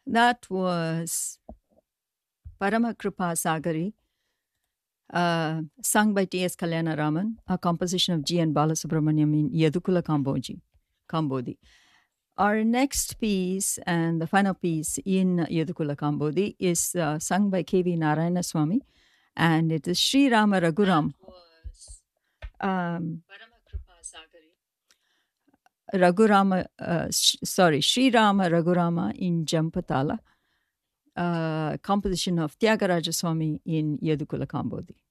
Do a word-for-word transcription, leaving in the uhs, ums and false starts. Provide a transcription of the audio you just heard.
That was Paramakrupa Sagari, uh, sung by T S Kalyanaraman, a composition of G N Balasubramaniam in Yedukula Kamboji, Kambodi. Our next piece and the final piece in Yedukula Kambodi is uh, sung by K V Narayanaswamy, and it is Sri Rama Raghuram. Um, Raghurama, uh, sh- sorry, Sri Rama Raghurama in Jampatala, uh, composition of Tyagaraja Swami in Yedukula Kambodi.